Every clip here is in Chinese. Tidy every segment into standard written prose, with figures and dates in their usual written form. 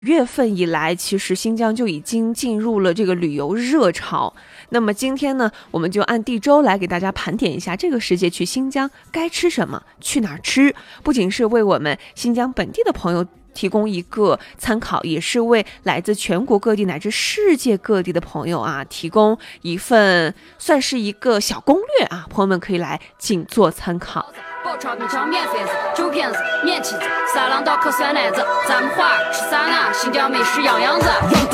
月份以来，其实新疆就已经进入了这个旅游热潮。那么今天呢，我们就按地周来给大家盘点一下这个时节去新疆该吃什么，去哪儿吃。不仅是为我们新疆本地的朋友提供一个参考，也是为来自全国各地乃至世界各地的朋友啊提供一份算是一个小攻略啊，朋友们可以来仅做参考。 爆炒米肠面粉子、酒瓶子、面旗子、三郎刀客酸奶子，咱们花儿吃啥呢？新疆美食样样子。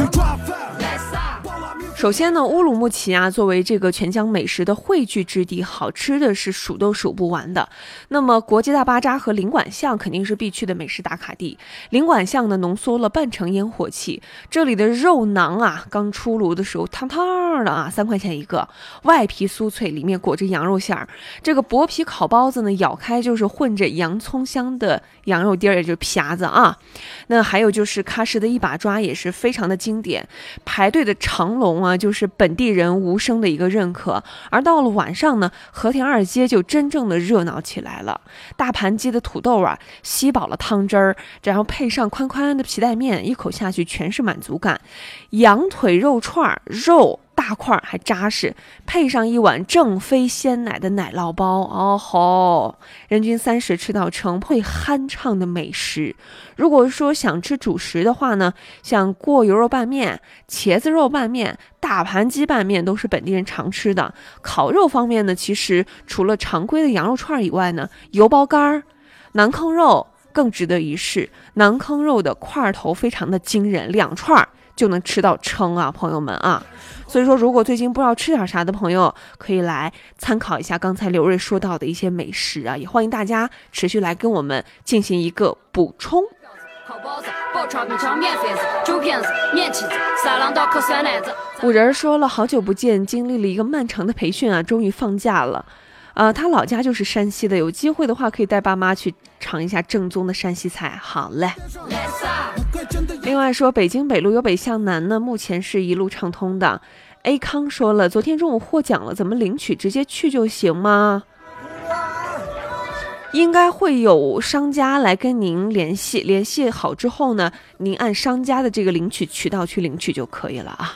首先呢，乌鲁木齐啊，作为这个全疆美食的汇聚之地，好吃的是数都数不完的。那么国际大巴扎和领馆巷肯定是必去的美食打卡地。领馆巷呢，浓缩了半成烟火气，这里的肉馕啊，刚出炉的时候烫烫的啊，3块钱一个，外皮酥脆，里面裹着羊肉馅儿。这个薄皮烤包子呢，咬开就是混着洋葱香的羊肉丁儿，也就是皮子啊。那还有就是喀什的一把抓也是非常的经典，排队的长龙啊，就是本地人无声的一个认可。而到了晚上呢，和田二街就真正的热闹起来了。大盘鸡的土豆啊，吸饱了汤汁儿，然后配上宽宽的皮带面，一口下去全是满足感。羊腿肉串，肉大块还扎实，配上一碗正非鲜奶的奶酪包，哦吼，人均30吃到撑，会酣畅的美食。如果说想吃主食的话呢，像过油肉拌面、茄子肉拌面、大盘鸡拌面都是本地人常吃的。烤肉方面呢，其实除了常规的羊肉串以外呢，油包干、馕坑肉更值得一试。馕坑肉的块头非常的惊人，2串就能吃到撑啊，朋友们啊！所以说，如果最近不知道吃点啥的朋友，可以来参考一下刚才刘瑞说到的一些美食啊，也欢迎大家持续来跟我们进行一个补充。 烤包子、爆炒米肠面粉子、酒瓶子、面旗子、三郎刀客酸奶子。 五人说了好久不见，经历了一个漫长的培训啊，终于放假了。他老家就是山西的，有机会的话可以带爸妈去尝一下正宗的山西菜。好嘞。另外说，北京北路由北向南呢，目前是一路畅通的。A 康说了，昨天中午获奖了，怎么领取直接去就行吗？应该会有商家来跟您联系好之后呢，您按商家的这个领取渠道去领取就可以了啊。